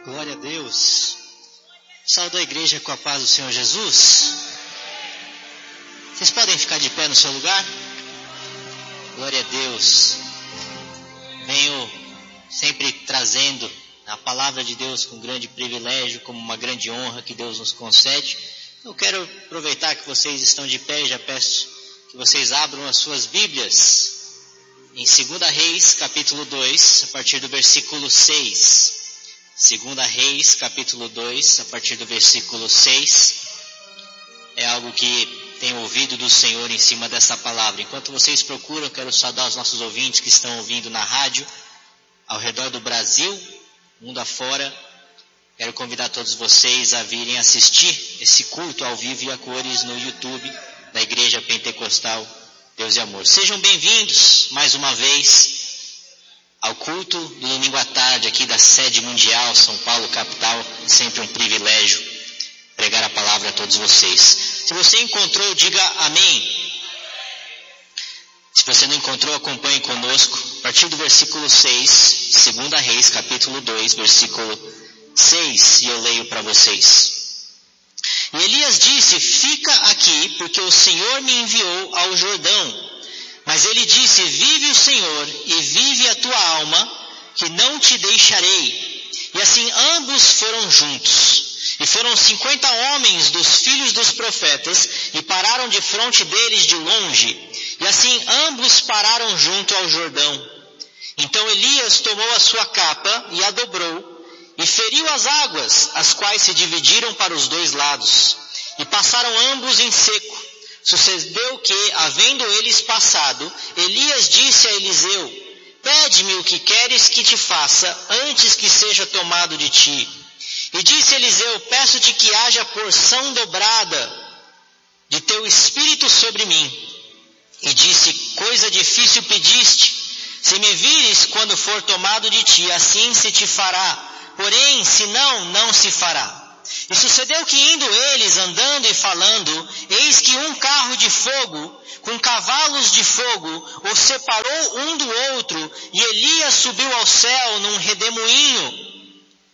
Glória a Deus. Saúdo a igreja com a paz do Senhor Jesus. Vocês podem ficar de pé no seu lugar? Glória a Deus. Venho sempre trazendo a palavra de Deus com grande privilégio, como uma grande honra que Deus nos concede. Eu quero aproveitar que vocês estão de pé e já peço que vocês abram as suas Bíblias em 2 Reis, capítulo 2, a partir do versículo 6. 2 Reis, capítulo 2, a partir do versículo 6. É algo que tenho ouvido do Senhor em cima dessa palavra. Enquanto vocês procuram, eu quero saudar os nossos ouvintes que estão ouvindo na rádio, ao redor do Brasil, mundo afora. Quero convidar todos vocês a virem assistir esse culto ao vivo e a cores no YouTube da Igreja Pentecostal Deus e Amor. Sejam bem-vindos mais uma vez ao culto do domingo à tarde aqui da sede mundial, São Paulo, capital. É sempre um privilégio pregar a palavra a todos vocês. Se você encontrou, diga amém. Se você não encontrou, acompanhe conosco. A partir do versículo 6, 2 Reis, capítulo 2, versículo 6, e eu leio para vocês. E Elias disse: fica aqui, porque o Senhor me enviou ao Jordão. Mas ele disse: vive o Senhor e vive a tua alma, que não te deixarei. E assim ambos foram juntos. E foram 50 homens dos filhos dos profetas, e pararam de fronte deles de longe. E assim ambos pararam junto ao Jordão. Então Elias tomou a sua capa e a dobrou, e feriu as águas, as quais se dividiram para os dois lados, e passaram ambos em seco. Sucedeu que, havendo eles passado, Elias disse a Eliseu: pede-me o que queres que te faça, antes que seja tomado de ti. E disse Eliseu: peço-te que haja porção dobrada de teu espírito sobre mim. E disse: coisa difícil pediste. Se me vires quando for tomado de ti, assim se te fará. Porém, se não, não se fará. E sucedeu que, indo eles andando e falando, eis que um carro de fogo, com cavalos de fogo, os separou um do outro, e Elias subiu ao céu num redemoinho.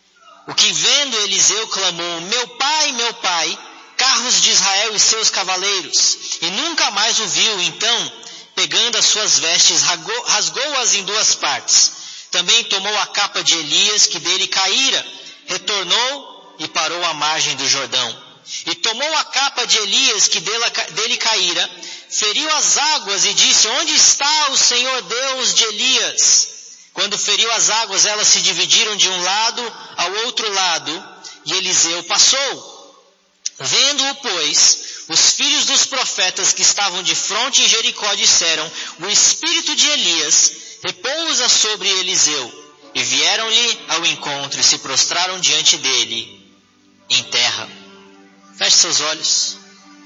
O que vendo Eliseu clamou: meu pai, carros de Israel e seus cavaleiros. E nunca mais o viu. Então, pegando as suas vestes, rasgou-as em duas partes. Também tomou a capa de Elias, que dele caíra, retornou e parou à margem do Jordão. E tomou a capa de Elias, que dele caíra, feriu as águas e disse: onde está o Senhor Deus de Elias? Quando feriu as águas, elas se dividiram de um lado ao outro lado, e Eliseu passou. Vendo-o, pois, os filhos dos profetas que estavam de fronte em Jericó disseram: o espírito de Elias repousa sobre Eliseu. E vieram-lhe ao encontro e se prostraram diante dele em terra. Feche seus olhos.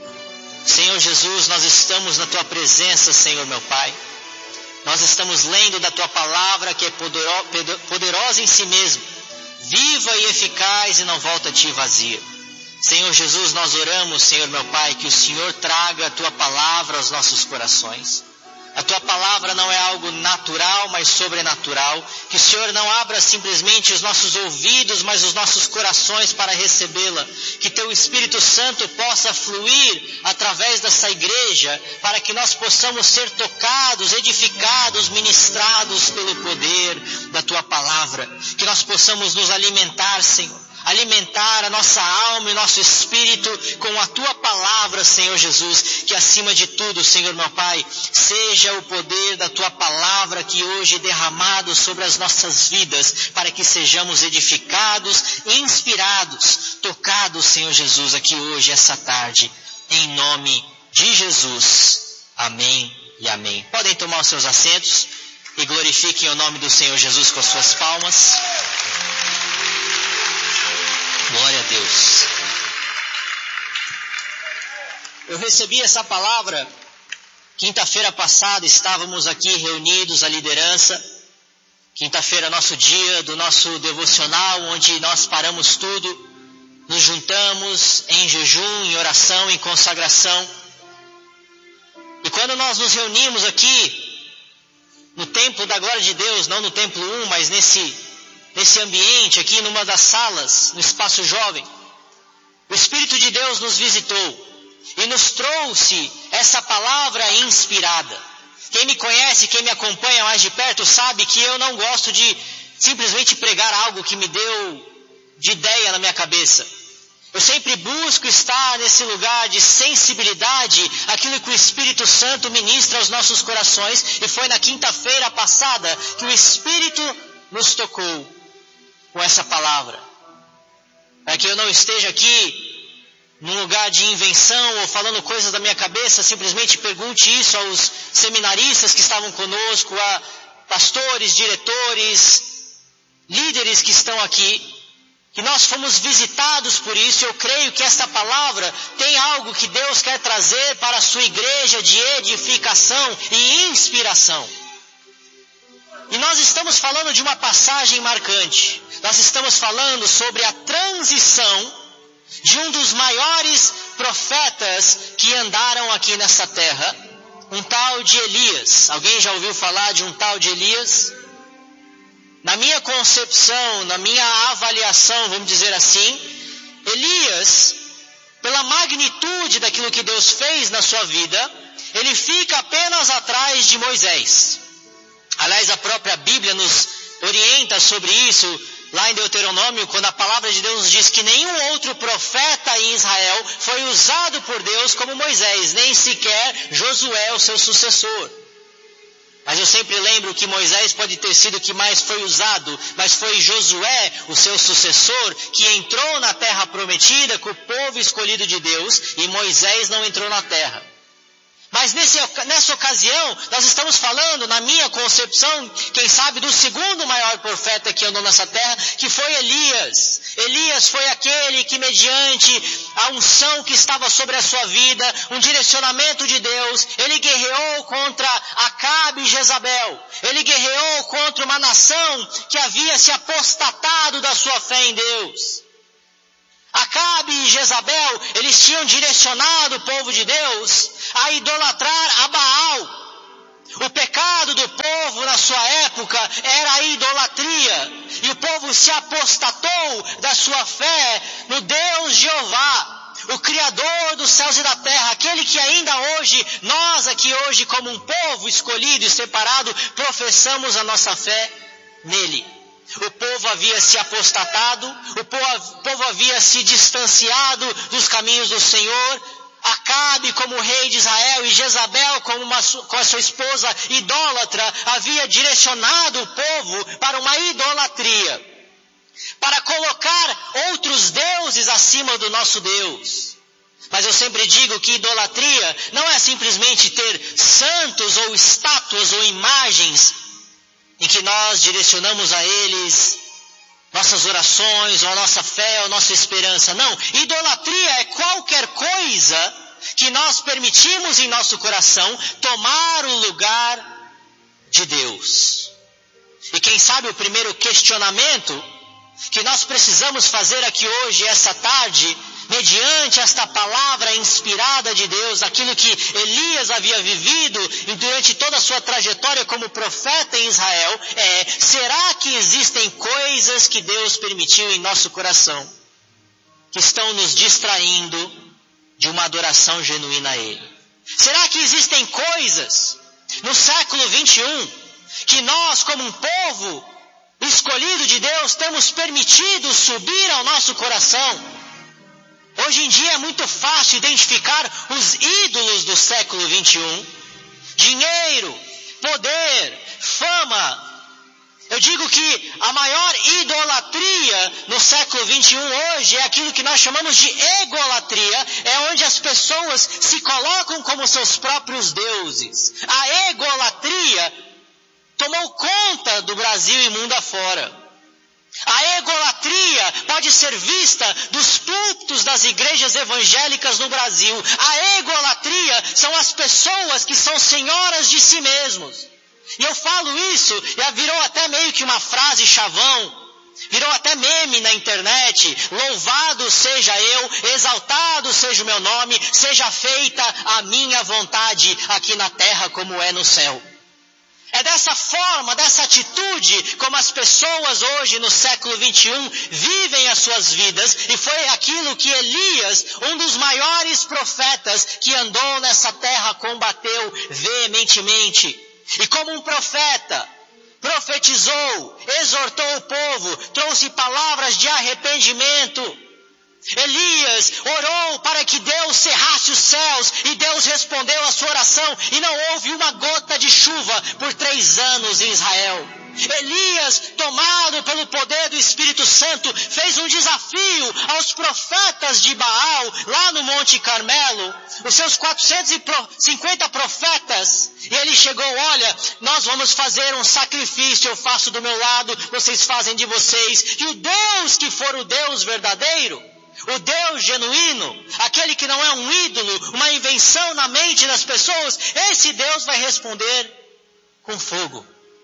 Senhor Jesus, nós estamos na tua presença, Senhor meu Pai. Nós estamos lendo da tua palavra, que é poderosa em si mesma, viva e eficaz, e não volta a ti vazia. Senhor Jesus, nós oramos, Senhor meu Pai, que o Senhor traga a tua palavra aos nossos corações. A tua palavra não é algo natural, mas sobrenatural. Que o Senhor não abra simplesmente os nossos ouvidos, mas os nossos corações para recebê-la. Que teu Espírito Santo possa fluir através dessa igreja, para que nós possamos ser tocados, edificados, ministrados pelo poder da tua palavra. Que nós possamos nos alimentar, Senhor. Alimentar a nossa alma e nosso espírito com a tua palavra, Senhor Jesus. Que acima de tudo, Senhor meu Pai, seja o poder da tua palavra que hoje é derramado sobre as nossas vidas, para que sejamos edificados, inspirados, tocados, Senhor Jesus, aqui hoje, essa tarde, em nome de Jesus. Amém e amém. Podem tomar os seus assentos e glorifiquem o nome do Senhor Jesus com as suas palmas. Glória a Deus. Eu recebi essa palavra quinta-feira passada. Estávamos aqui reunidos, a liderança. Quinta-feira, nosso dia do nosso devocional, onde nós paramos tudo, nos juntamos em jejum, em oração, em consagração. E quando nós nos reunimos aqui, no templo da glória de Deus, não no templo 1, mas nesse nesse ambiente aqui, numa das salas, no espaço jovem, o Espírito de Deus nos visitou e nos trouxe essa palavra inspirada. Quem me conhece, quem me acompanha mais de perto, sabe que eu não gosto de simplesmente pregar algo que me deu de ideia na minha cabeça. Eu sempre busco estar nesse lugar de sensibilidade, aquilo que o Espírito Santo ministra aos nossos corações, e foi na quinta-feira passada que o Espírito nos tocou com essa palavra. Para que eu não esteja aqui num lugar de invenção ou falando coisas da minha cabeça, simplesmente pergunte isso aos seminaristas que estavam conosco, a pastores, diretores, líderes que estão aqui, que nós fomos visitados por isso. Eu creio que esta palavra tem algo que Deus quer trazer para a sua igreja de edificação e inspiração. E nós estamos falando de uma passagem marcante. Nós estamos falando sobre a transição de um dos maiores profetas que andaram aqui nessa terra, um tal de Elias. Alguém já ouviu falar de um tal de Elias? Na minha concepção, na minha avaliação, vamos dizer assim, Elias, pela magnitude daquilo que Deus fez na sua vida, ele fica apenas atrás de Moisés. Aliás, a própria Bíblia nos orienta sobre isso, lá em Deuteronômio, quando a palavra de Deus nos diz que nenhum outro profeta em Israel foi usado por Deus como Moisés, nem sequer Josué, o seu sucessor. Mas eu sempre lembro que Moisés pode ter sido o que mais foi usado, mas foi Josué, o seu sucessor, que entrou na terra prometida com o povo escolhido de Deus, e Moisés não entrou na terra. Mas nessa ocasião, nós estamos falando, na minha concepção, quem sabe do segundo maior profeta que andou nessa terra, que foi Elias. Elias foi aquele que, mediante a unção que estava sobre a sua vida, um direcionamento de Deus, ele guerreou contra Acabe e Jezabel. Ele guerreou contra uma nação que havia se apostatado da sua fé em Deus. Acabe e Jezabel, eles tinham direcionado o povo de Deus a idolatrar a Baal. O pecado do povo na sua época era a idolatria. E o povo se apostatou da sua fé no Deus Jeová, o Criador dos céus e da terra, aquele que ainda hoje, nós aqui hoje como um povo escolhido e separado, professamos a nossa fé nele. O povo havia se apostatado, o povo havia se distanciado dos caminhos do Senhor. Acabe como rei de Israel e Jezabel com a sua esposa idólatra havia direcionado o povo para uma idolatria, para colocar outros deuses acima do nosso Deus. Mas eu sempre digo que idolatria não é simplesmente ter santos ou estátuas ou imagens em que nós direcionamos a eles nossas orações, ou a nossa fé, ou a nossa esperança. Não, idolatria é qualquer coisa que nós permitimos em nosso coração tomar o lugar de Deus. E quem sabe o primeiro questionamento que nós precisamos fazer aqui hoje, essa tarde, mediante esta palavra inspirada de Deus, aquilo que Elias havia vivido e durante toda a sua trajetória como profeta em Israel, será que existem coisas que Deus permitiu em nosso coração que estão nos distraindo de uma adoração genuína a Ele? Será que existem coisas no século 21 que nós, como um povo escolhido de Deus, temos permitido subir ao nosso coração? Hoje em dia é muito fácil identificar os ídolos do século 21. Dinheiro, poder, fama. Eu digo que a maior idolatria no século 21 hoje é aquilo que nós chamamos de egolatria. É onde as pessoas se colocam como seus próprios deuses. A egolatria tomou conta do Brasil e mundo afora. A egolatria pode ser vista dos púlpitos das igrejas evangélicas no Brasil. A egolatria são as pessoas que são senhoras de si mesmos. E eu falo isso, já virou até meio que uma frase chavão, virou até meme na internet. Louvado seja eu, exaltado seja o meu nome, seja feita a minha vontade aqui na terra como é no céu. É dessa forma, dessa atitude, como as pessoas hoje no século 21 vivem as suas vidas, e foi aquilo que Elias, um dos maiores profetas que andou nessa terra, combateu veementemente. E como um profeta, profetizou, exortou o povo, trouxe palavras de arrependimento. Elias orou para que Deus cerrasse os céus, e Deus respondeu a sua oração, e não houve uma gota de chuva por 3 anos em Israel. Elias, tomado pelo poder do Espírito Santo, fez um desafio aos profetas de Baal, lá no Monte Carmelo, os seus 450 profetas, e ele chegou: olha, nós vamos fazer um sacrifício, eu faço do meu lado, vocês fazem de vocês, e o Deus que for o Deus verdadeiro, o Deus genuíno, aquele que não é um ídolo, uma invenção na mente das pessoas, esse Deus vai responder com fogo.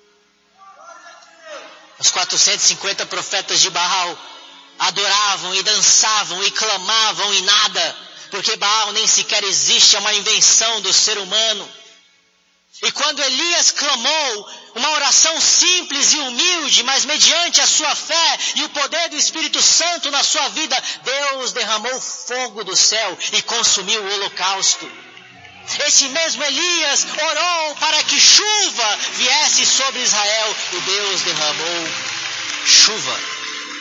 Os 450 profetas de Baal adoravam e dançavam e clamavam e nada, porque Baal nem sequer existe, é uma invenção do ser humano. E quando Elias clamou, uma oração simples e humilde, mas mediante a sua fé e o poder do Espírito Santo na sua vida, Deus derramou fogo do céu e consumiu o holocausto. Esse mesmo Elias orou para que chuva viesse sobre Israel, e Deus derramou chuva.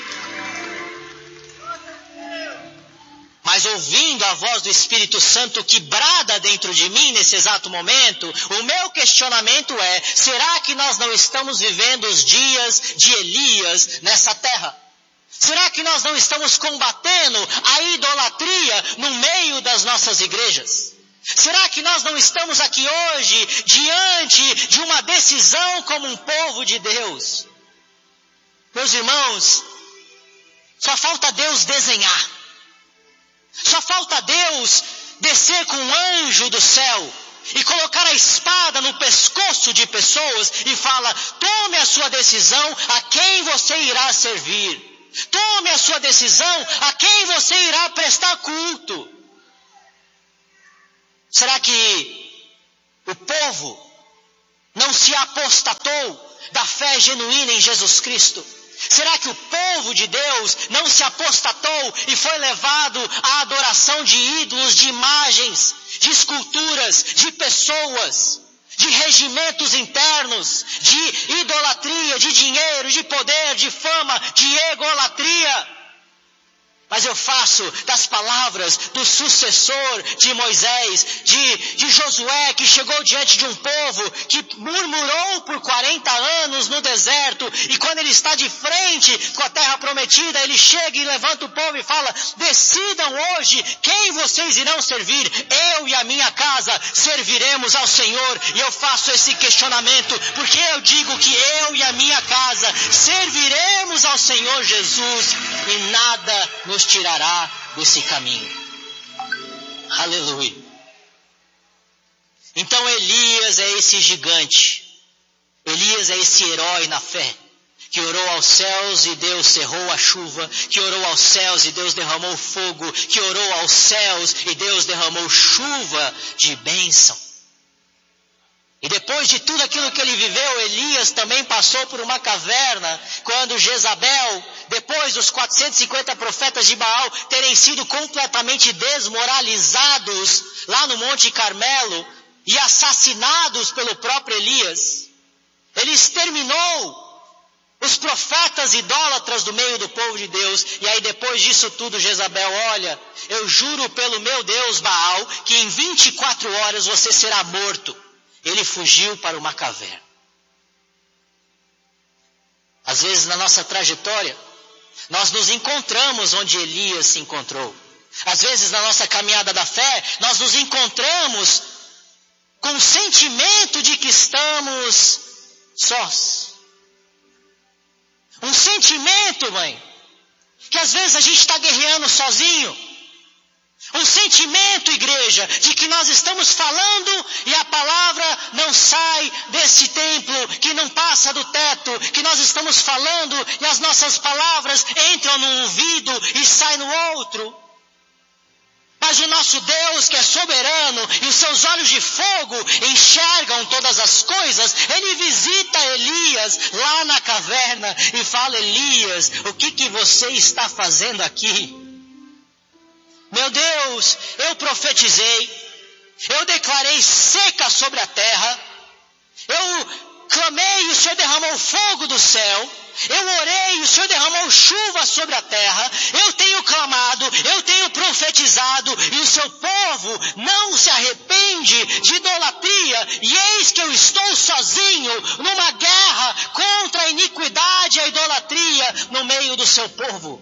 Mas ouvindo a voz do Espírito Santo que brada dentro de mim nesse exato momento, o meu questionamento é: será que nós não estamos vivendo os dias de Elias nessa terra? Será que nós não estamos combatendo a idolatria no meio das nossas igrejas? Será que nós não estamos aqui hoje diante de uma decisão como um povo de Deus? Meus irmãos, só falta Deus desenhar. Só falta Deus descer com um anjo do céu e colocar a espada no pescoço de pessoas e fala: tome a sua decisão a quem você irá servir. Tome a sua decisão a quem você irá prestar culto. Será que o povo não se apostatou da fé genuína em Jesus Cristo? Será que o povo de Deus não se apostatou e foi levado à adoração de ídolos, de imagens, de esculturas, de pessoas, de regimentos internos, de idolatria, de dinheiro, de poder, de fama, de egolatria? Mas eu faço das palavras do sucessor de Moisés, de Josué, que chegou diante de um povo que murmurou por 40 anos no deserto, e quando ele está de frente com a terra prometida, ele chega e levanta o povo e fala: decidam hoje quem vocês irão servir. Eu e a minha casa serviremos ao Senhor. E eu faço esse questionamento porque eu digo que eu e a minha casa serviremos ao Senhor Jesus, e nada nos tirará desse caminho. Aleluia. Então Elias é esse gigante, Elias é esse herói na fé, que orou aos céus e Deus cerrou a chuva, que orou aos céus e Deus derramou fogo, que orou aos céus e Deus derramou chuva de bênção. E depois de tudo aquilo que ele viveu, Elias também passou por uma caverna, quando Jezabel, depois dos 450 profetas de Baal terem sido completamente desmoralizados lá no Monte Carmelo e assassinados pelo próprio Elias, ele exterminou os profetas idólatras do meio do povo de Deus. E aí depois disso tudo, Jezabel: olha, eu juro pelo meu Deus Baal que em 24 horas você será morto. Ele fugiu para uma caverna. Às vezes na nossa trajetória, nós nos encontramos onde Elias se encontrou. Às vezes na nossa caminhada da fé, nós nos encontramos com o sentimento de que estamos sós. Um sentimento, mãe, que às vezes a gente está guerreando sozinho. Um sentimento, igreja, de que nós estamos falando e a palavra não sai desse templo, que não passa do teto, que nós estamos falando e as nossas palavras entram num ouvido e saem no outro. Mas o nosso Deus, que é soberano, e os seus olhos de fogo enxergam todas as coisas, ele visita Elias lá na caverna e fala: Elias, o que você está fazendo aqui? Meu Deus, eu profetizei, eu declarei seca sobre a terra, eu clamei e o Senhor derramou fogo do céu, eu orei e o Senhor derramou chuva sobre a terra, eu tenho clamado, eu tenho profetizado, e o seu povo não se arrepende de idolatria, e eis que eu estou sozinho numa guerra contra a iniquidade e a idolatria no meio do seu povo.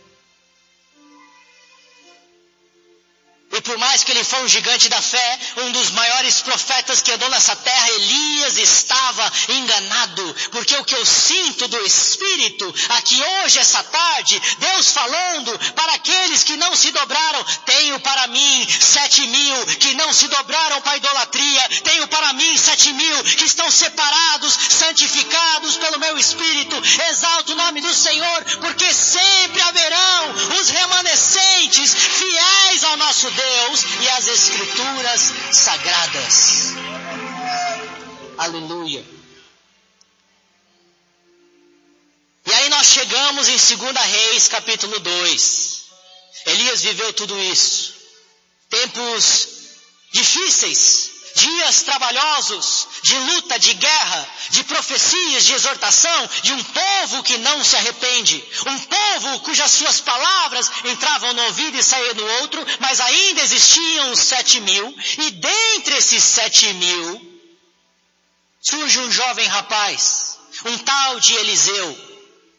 E por mais que ele foi um gigante da fé, um dos maiores profetas que andou nessa terra, Elias estava enganado. Porque o que eu sinto do Espírito, aqui hoje, essa tarde, Deus falando para aqueles que não se dobraram: tenho para mim 7.000 que não se dobraram para a idolatria, tenho para mim 7.000 que estão separados, santificados pelo meu Espírito. Exalto o nome do Senhor, porque sempre haverão os remanescentes fiéis ao nosso Deus e às Escrituras sagradas. Aleluia. E aí nós chegamos em 2 Reis capítulo 2. Elias viveu tudo isso. Tempos difíceis, dias trabalhosos, de luta, de guerra, de profecias, de exortação, de um povo que não se arrepende, um povo cujas suas palavras entravam no ouvido e saíam no outro, mas ainda existiam os 7.000, e dentre esses 7.000, surge um jovem rapaz, um tal de Eliseu,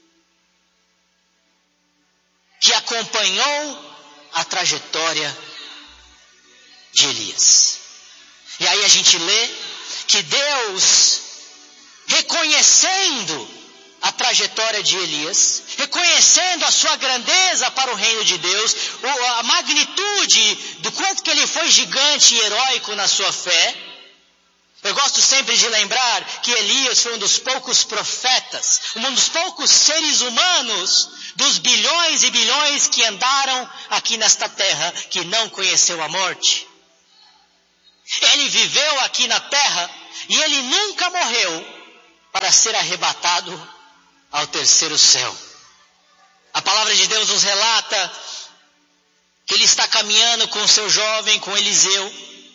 que acompanhou a trajetória de Elias. E aí a gente lê que Deus, reconhecendo a trajetória de Elias, reconhecendo a sua grandeza para o reino de Deus, a magnitude do quanto que ele foi gigante e heróico na sua fé. Eu gosto sempre de lembrar que Elias foi um dos poucos profetas, um dos poucos seres humanos, dos bilhões e bilhões que andaram aqui nesta terra, que não conheceu a morte. Ele viveu aqui na terra e ele nunca morreu para ser arrebatado ao terceiro céu. A palavra de Deus nos relata que ele está caminhando com o seu jovem, com Eliseu.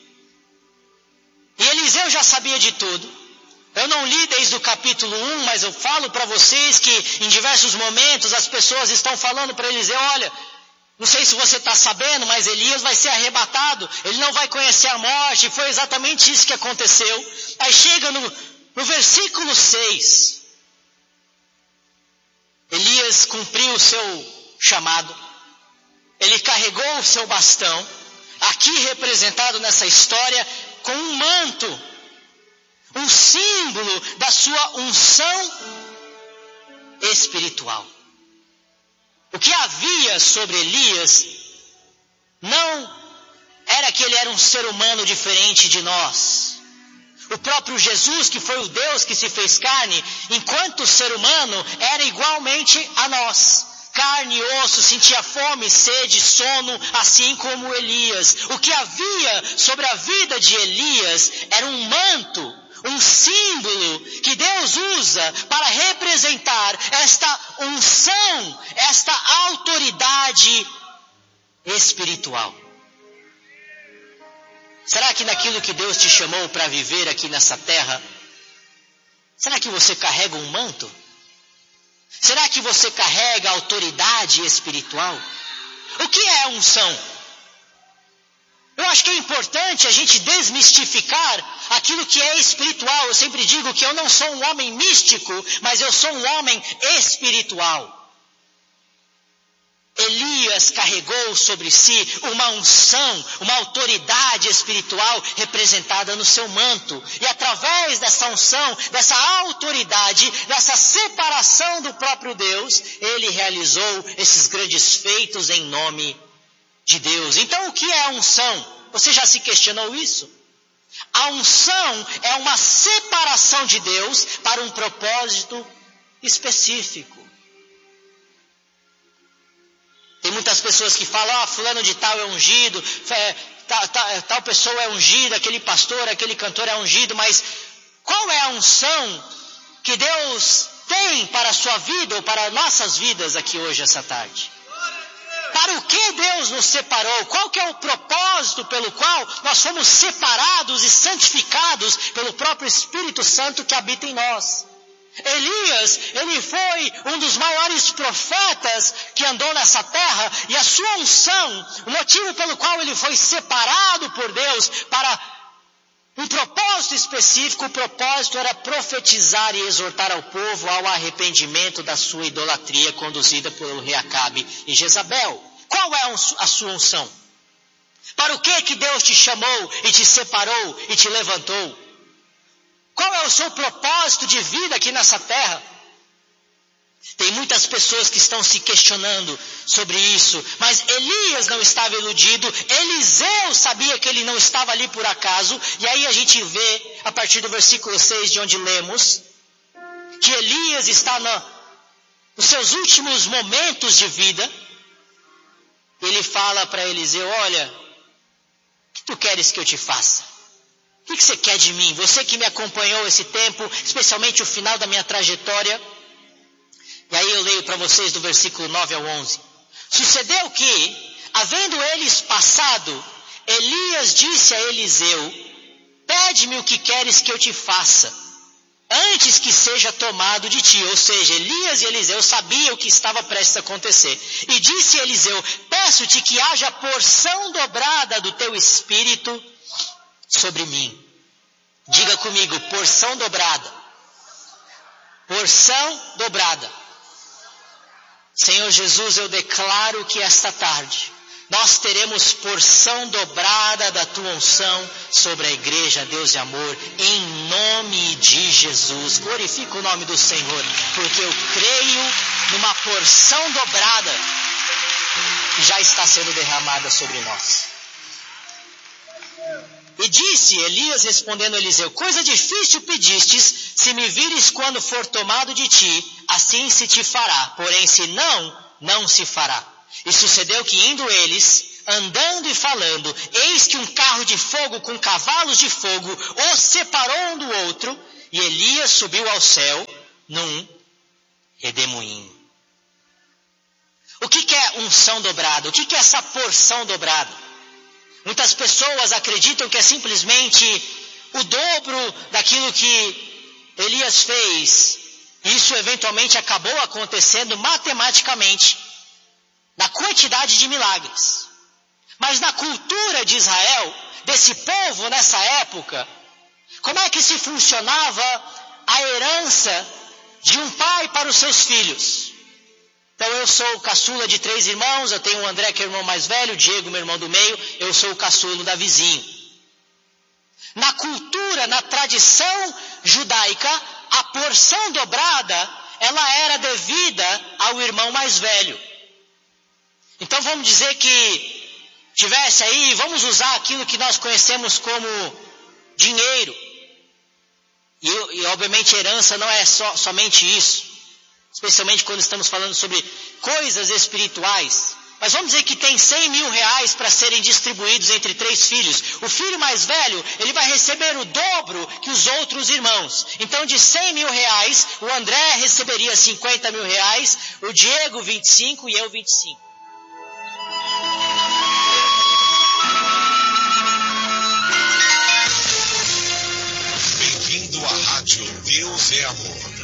E Eliseu já sabia de tudo. Eu não li desde o capítulo 1, mas eu falo para vocês que em diversos momentos as pessoas estão falando para Eliseu: olha, não sei se você está sabendo, mas Elias vai ser arrebatado, ele não vai conhecer a morte. E foi exatamente isso que aconteceu. Aí chega no versículo 6, Elias cumpriu o seu chamado, ele carregou o seu bastão, aqui representado nessa história com um manto, um símbolo da sua unção espiritual. O que havia sobre Elias não era que ele era um ser humano diferente de nós. O próprio Jesus, que foi o Deus que se fez carne, enquanto ser humano, era igualmente a nós. Carne e osso, sentia fome, sede, sono, assim como Elias. O que havia sobre a vida de Elias era um manto, um símbolo que Deus usa para representar esta unção, esta autoridade espiritual. Será que naquilo que Deus te chamou para viver aqui nessa terra, será que você carrega um manto? Será que você carrega a autoridade espiritual? O que é unção? Eu acho que é importante a gente desmistificar aquilo que é espiritual. Eu sempre digo que eu não sou um homem místico, mas eu sou um homem espiritual. Elias carregou sobre si uma unção, uma autoridade espiritual representada no seu manto. E através dessa unção, dessa autoridade, dessa separação do próprio Deus, ele realizou esses grandes feitos em nome de Deus. Então o que é a unção? Você já se questionou isso? A unção é uma separação de Deus para um propósito específico. Tem muitas pessoas que falam, fulano de tal é ungido, tal pessoa é ungida, aquele pastor, aquele cantor é ungido, mas qual é a unção que Deus tem para a sua vida ou para nossas vidas aqui hoje, essa tarde? Para o que Deus nos separou? Qual que é o propósito pelo qual nós fomos separados e santificados pelo próprio Espírito Santo que habita em nós? Elias, ele foi um dos maiores profetas que andou nessa terra, e a sua unção, o motivo pelo qual ele foi separado por Deus para um propósito específico, o propósito era profetizar e exortar ao povo ao arrependimento da sua idolatria conduzida pelo rei Acabe e Jezabel. Qual é a sua unção? Para o que Deus te chamou e te separou e te levantou? Qual é o seu propósito de vida aqui nessa terra? Tem muitas pessoas que estão se questionando sobre isso, mas Elias não estava iludido, Eliseu sabia que ele não estava ali por acaso, e aí a gente vê, a partir do versículo 6 de onde lemos, que Elias está nos seus últimos momentos de vida. Ele fala para Eliseu, olha, o que tu queres que eu te faça? O que você quer de mim? Você que me acompanhou esse tempo, especialmente o final da minha trajetória. E aí eu leio para vocês do versículo 9 ao 11. Sucedeu que, havendo eles passado, Elias disse a Eliseu, pede-me o que queres que eu te faça, antes que seja tomado de ti. Ou seja, Elias e Eliseu sabiam o que estava prestes a acontecer. E disse Eliseu, peço-te que haja porção dobrada do teu espírito sobre mim. Diga comigo, porção dobrada. Porção dobrada. Senhor Jesus, eu declaro que esta tarde nós teremos porção dobrada da tua unção sobre a igreja, Deus de amor, em nome de Jesus. Glorifica o nome do Senhor, porque eu creio numa porção dobrada que já está sendo derramada sobre nós. E disse Elias respondendo a Eliseu, coisa difícil pedistes, se me vires quando for tomado de ti, assim se te fará, porém se não, não se fará. E sucedeu que indo eles, andando e falando, eis que um carro de fogo com cavalos de fogo os separou um do outro, e Elias subiu ao céu num redemoinho. O que é unção dobrada? O que é essa porção dobrada? Muitas pessoas acreditam que é simplesmente o dobro daquilo que Elias fez. Isso eventualmente acabou acontecendo matematicamente, na quantidade de milagres. Mas na cultura de Israel, desse povo nessa época, como é que se funcionava a herança de um pai para os seus filhos? Então eu sou o caçula de 3 irmãos, eu tenho o André que é o irmão mais velho, o Diego, meu irmão do meio, eu sou o caçulo da vizinho. Na cultura, na tradição judaica, a porção dobrada, ela era devida ao irmão mais velho. Então vamos dizer que tivesse aí, vamos usar aquilo que nós conhecemos como dinheiro. E obviamente herança não é somente isso. Especialmente quando estamos falando sobre coisas espirituais. Mas vamos dizer que tem 100 mil reais para serem distribuídos entre 3 filhos. O filho mais velho, ele vai receber o dobro que os outros irmãos. Então de 100 mil reais, o André receberia 50 mil reais, o Diego 25 e eu 25. Bem-vindo à Rádio Deus é Amor.